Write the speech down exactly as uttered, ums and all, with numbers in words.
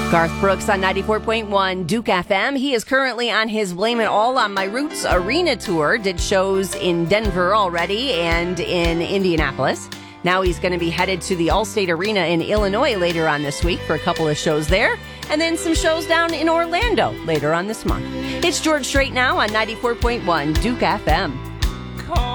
Garth Brooks on ninety-four point one Duke F M. He is currently on his Blame It All on My Roots arena tour. Did shows in Denver already and in Indianapolis. Now he's going to be headed to the Allstate Arena in Illinois later on this week for a couple of shows there. And then some shows down in Orlando later on this month. It's George Strait now on ninety-four point one Duke F M.